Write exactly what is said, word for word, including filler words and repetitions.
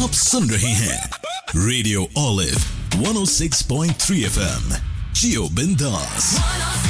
आप सुन रहे हैं रेडियो ओलिव वन ओ six point three F M. जियो बिंदास।